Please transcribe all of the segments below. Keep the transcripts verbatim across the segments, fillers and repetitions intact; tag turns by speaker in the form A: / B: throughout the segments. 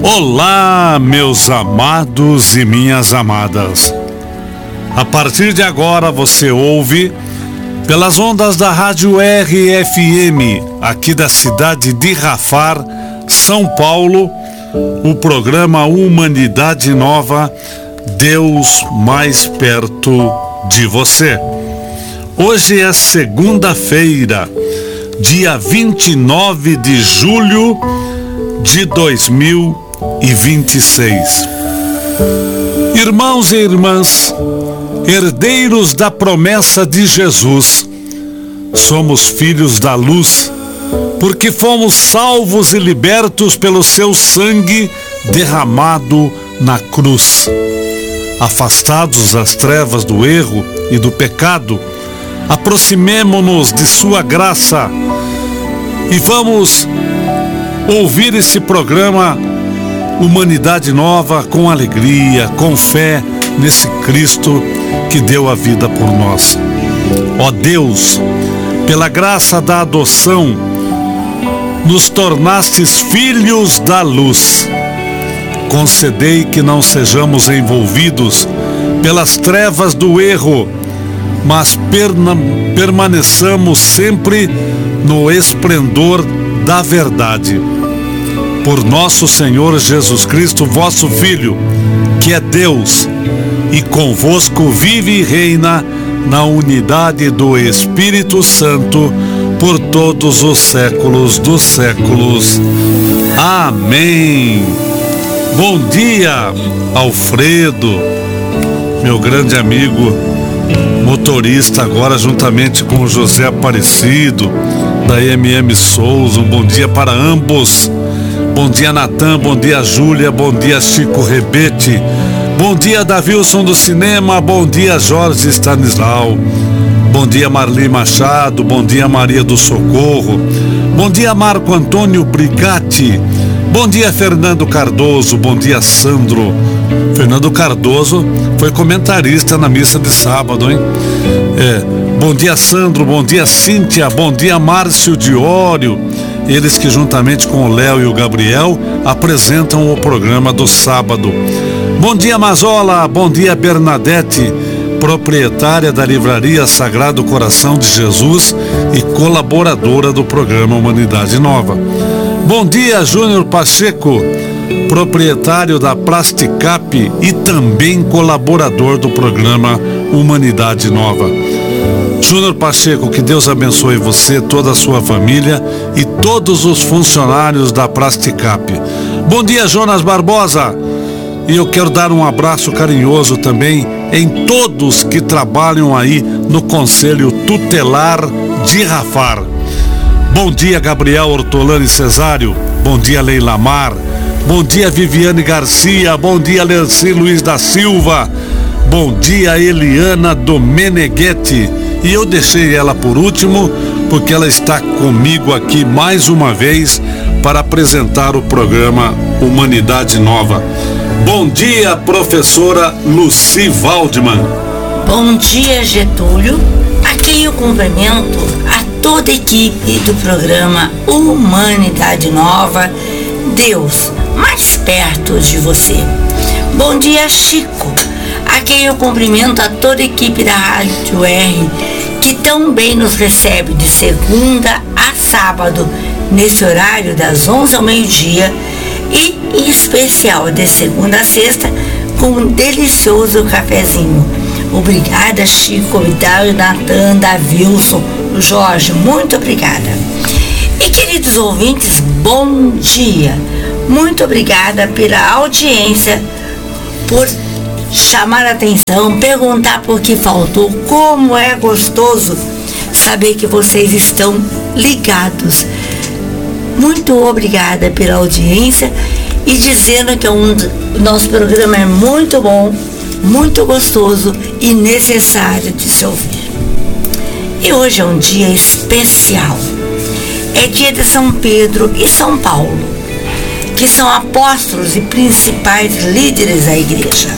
A: Olá, meus amados e minhas amadas. A partir de agora você ouve, pelas ondas da Rádio R F M, aqui da cidade de Rafar, São Paulo, o programa Humanidade Nova, Deus mais perto de você. Hoje é segunda-feira, dia vinte e nove de julho de dois mil e vinte e seis. Irmãos e irmãs, herdeiros da promessa de Jesus, somos filhos da luz, porque fomos salvos e libertos pelo seu sangue derramado na cruz. Afastados das trevas do erro e do pecado, aproximemo-nos de sua graça e vamos ouvir esse programa Humanidade Nova com alegria, com fé nesse Cristo que deu a vida por nós. Ó Deus, pela graça da adoção, nos tornastes filhos da luz. Concedei que não sejamos envolvidos pelas trevas do erro, mas perna- permaneçamos sempre no esplendor da verdade. Por nosso Senhor Jesus Cristo, vosso Filho, que é Deus, e convosco vive e reina na unidade do Espírito Santo, por todos os séculos dos séculos. Amém. Bom dia, Alfredo, meu grande amigo, motorista agora juntamente com o José Aparecido, da M M Souza. Um bom dia para ambos. Bom dia, Natan, bom dia, Júlia, bom dia, Chico Rebete, bom dia, Davilson do Cinema, bom dia, Jorge Stanislau, bom dia, Marli Machado, bom dia, Maria do Socorro, bom dia, Marco Antônio Brigatti, bom dia, Fernando Cardoso, bom dia, Sandro. Fernando Cardoso foi comentarista na missa de sábado, hein? É, bom dia, Sandro, bom dia, Cíntia, bom dia, Márcio Diório. Eles que juntamente com o Léo e o Gabriel apresentam o programa do sábado. Bom dia, Mazola, bom dia, Bernadette, proprietária da livraria Sagrado Coração de Jesus e colaboradora do programa Humanidade Nova. Bom dia, Júnior Pacheco, proprietário da Plasticap e também colaborador do programa Humanidade Nova. Júnior Pacheco, que Deus abençoe você, toda a sua família e todos os funcionários da Plasticap. Bom dia, Jonas Barbosa. E eu quero dar um abraço carinhoso também em todos que trabalham aí no Conselho Tutelar de Rafar. Bom dia, Gabriel Ortolani Cesário. Bom dia, Leila Mar. Bom dia, Viviane Garcia. Bom dia, Lerci Luiz da Silva. Bom dia, Eliana Domeneghetti. E eu deixei ela por último, porque ela está comigo aqui mais uma vez para apresentar o programa Humanidade Nova. Bom dia, professora Lucy Waldman.
B: Bom dia, Getúlio. Aqui eu cumprimento a toda a equipe do programa Humanidade Nova, Deus mais perto de você. Bom dia, Chico. A quem eu cumprimento a toda a equipe da Rádio R, que tão bem nos recebe de segunda a sábado, nesse horário das onze ao meio-dia, e em especial de segunda a sexta, com um delicioso cafezinho. Obrigada, Chico, Vidal, Natan, Davilson, Jorge, muito obrigada. E queridos ouvintes, bom dia. Muito obrigada pela audiência, por chamar a atenção, perguntar por que faltou. Como é gostoso saber que vocês estão ligados. Muito obrigada pela audiência e dizendo que um, o nosso programa é muito bom, muito gostoso e necessário de se ouvir. E hoje é um dia especial. É dia de São Pedro e São Paulo, que são apóstolos e principais líderes da igreja.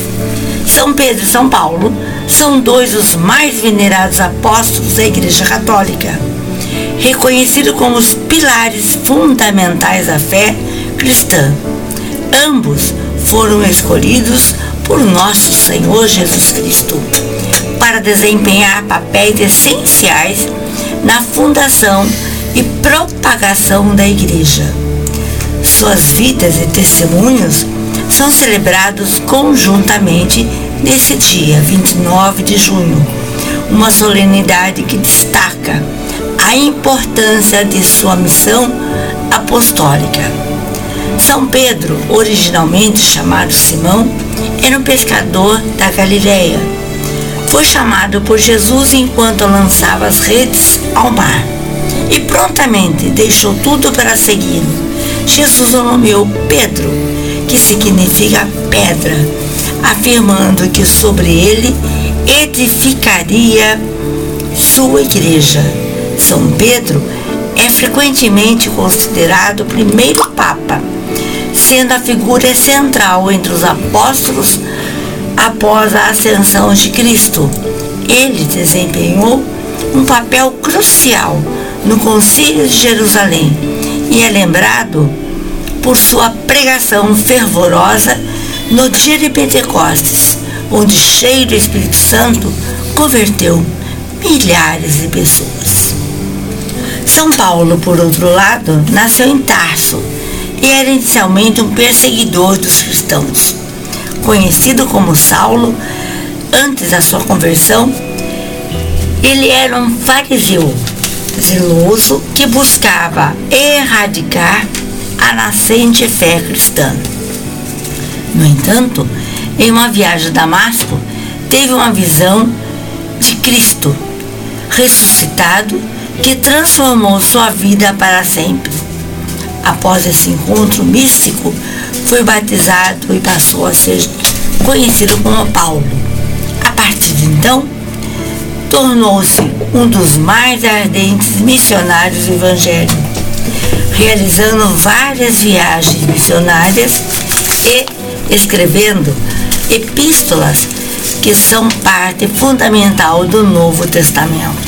B: São Pedro e São Paulo são dois dos mais venerados apóstolos da Igreja Católica, reconhecidos como os pilares fundamentais da fé cristã, Ambos foram escolhidos por nosso Senhor Jesus Cristo para desempenhar papéis essenciais na fundação e propagação da Igreja. Suas vidas e testemunhos são celebrados conjuntamente nesse dia, vinte e nove de junho, uma solenidade que destaca a importância de sua missão apostólica. São Pedro, originalmente chamado Simão, era um pescador da Galileia. Foi chamado por Jesus enquanto lançava as redes ao mar e prontamente deixou tudo para segui-lo. Jesus o nomeou Pedro, que significa pedra, afirmando que sobre ele edificaria sua igreja. São Pedro é frequentemente considerado o primeiro Papa, sendo a figura central entre os apóstolos após a ascensão de Cristo. Ele desempenhou um papel crucial no Concílio de Jerusalém e é lembrado por sua pregação fervorosa no dia de Pentecostes, onde, cheio do Espírito Santo, converteu milhares de pessoas. São Paulo, por outro lado, nasceu em Tarso e era inicialmente um perseguidor dos cristãos. Conhecido como Saulo, antes da sua conversão, ele era um fariseu zeloso que buscava erradicar a nascente fé cristã. No entanto, em uma viagem a Damasco, teve uma visão de Cristo ressuscitado que transformou sua vida para sempre. Após esse encontro místico, foi batizado e passou a ser conhecido como Paulo. A partir de então, tornou-se um dos mais ardentes missionários do Evangelho, realizando várias viagens missionárias e escrevendo epístolas que são parte fundamental do Novo Testamento.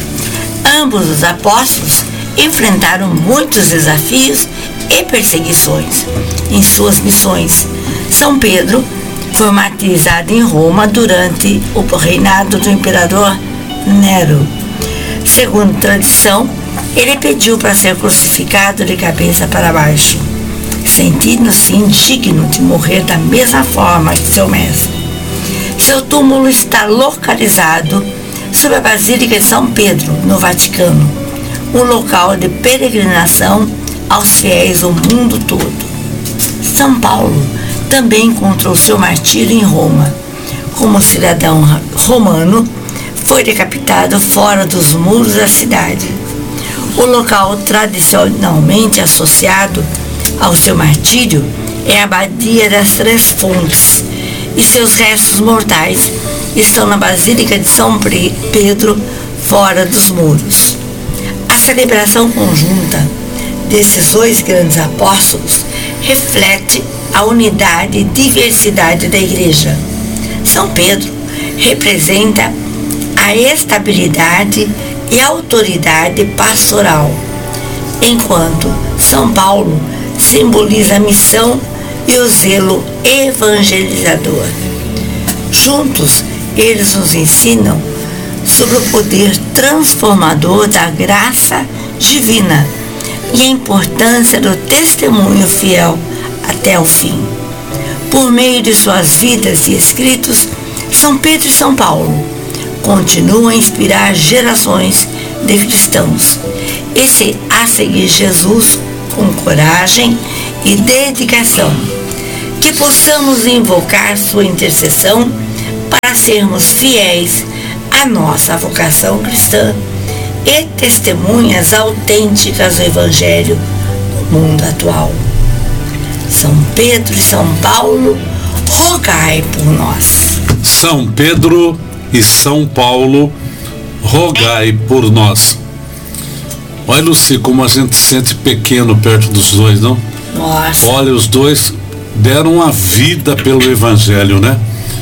B: Ambos os apóstolos enfrentaram muitos desafios e perseguições em suas missões. São Pedro foi martirizado em Roma durante o reinado do imperador Nero. Segundo tradição, ele pediu para ser crucificado de cabeça para baixo, sentindo-se indigno de morrer da mesma forma que seu mestre. Seu túmulo está localizado sob a Basílica de São Pedro, no Vaticano, um local de peregrinação aos fiéis do mundo todo. São Paulo também encontrou seu martírio em Roma. Como cidadão romano, foi decapitado fora dos muros da cidade. O local tradicionalmente associado ao seu martírio é a Abadia das Três Fontes, e seus restos mortais estão na Basílica de São Pedro, fora dos muros. A celebração conjunta desses dois grandes apóstolos reflete a unidade e diversidade da Igreja. São Pedro representa a estabilidade e autoridade pastoral, enquanto São Paulo simboliza a missão e o zelo evangelizador. Juntos, eles nos ensinam sobre o poder transformador da graça divina e a importância do testemunho fiel até o fim. Por meio de suas vidas e escritos, São Pedro e São Paulo continuam a inspirar gerações de cristãos e a seguir Jesus com coragem e dedicação. Que possamos invocar sua intercessão para sermos fiéis à nossa vocação cristã e testemunhas autênticas do Evangelho no mundo atual. São Pedro e São Paulo, rogai por nós.
A: São Pedro e São Paulo, rogai por nós. Olha, Luci, como a gente se sente pequeno perto dos dois, não?
B: Nossa.
A: Olha, os dois deram a vida pelo Evangelho, né?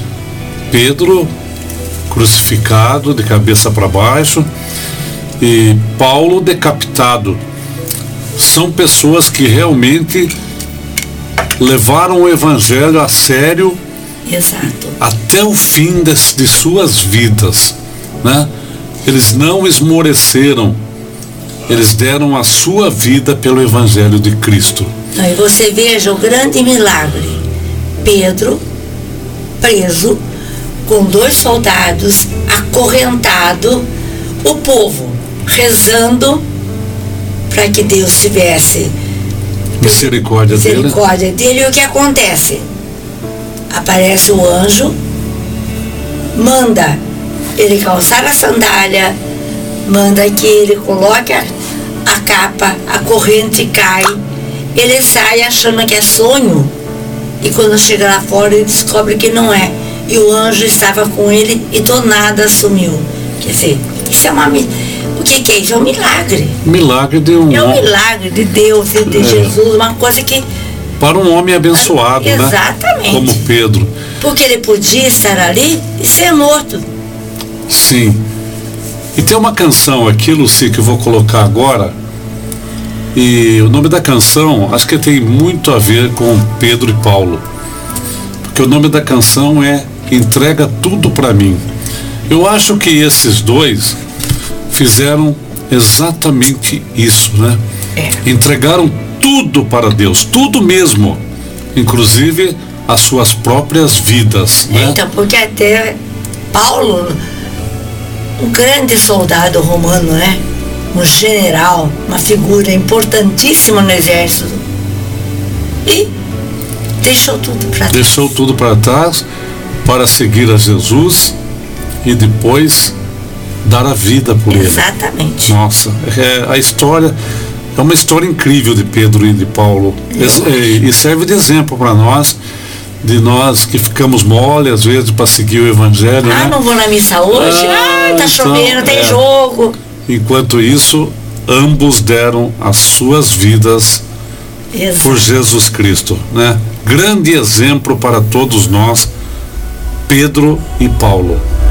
A: Pedro crucificado de cabeça para baixo e Paulo decapitado. São pessoas que realmente levaram o evangelho a sério.
B: Exato.
A: Até o fim de, de suas vidas, né? Eles não esmoreceram, eles deram a sua vida pelo evangelho de Cristo.
B: E você veja o grande milagre: Pedro preso com dois soldados, acorrentado, o povo rezando para que Deus tivesse
A: misericórdia,
B: misericórdia
A: dele.
B: dele. E o que acontece? Aparece o anjo, manda ele calçar a sandália, manda que ele coloque a, a capa, a corrente cai, ele sai achando que é sonho, e quando chega lá fora ele descobre que não é, e o anjo estava com ele e do nada sumiu. Quer dizer, isso é uma... O que, que é isso? É um milagre.
A: Milagre de um...
B: É um milagre de Deus e de é. Jesus, uma coisa que...
A: Para um homem abençoado,
B: ah, exatamente,
A: né? Como Pedro.
B: Porque ele podia estar ali e ser morto.
A: Sim. E tem uma canção aqui, Luci, que eu vou colocar agora. E o nome da canção, acho que tem muito a ver com Pedro e Paulo. Porque o nome da canção é Entrega Tudo Pra Mim. Eu acho que esses dois fizeram exatamente isso, né?
B: É.
A: Entregaram tudo para Deus, tudo mesmo, inclusive as suas próprias vidas, né?
B: Então, porque até Paulo, um grande soldado romano, né? Um general, uma figura importantíssima no exército, e deixou tudo para trás.
A: Deixou tudo para trás para seguir a Jesus e depois dar a vida por ele.
B: Exatamente.
A: Nossa, é, a história é uma história incrível de Pedro e de Paulo. E, e serve de exemplo para nós, de nós que ficamos mole às vezes para seguir o evangelho.
B: Ah,
A: né?
B: Não vou na missa hoje, ah, ah tá chovendo, então, tem é. jogo.
A: Enquanto isso, ambos deram as suas vidas Exato. Por Jesus Cristo, né? Grande exemplo para todos nós, Pedro e Paulo.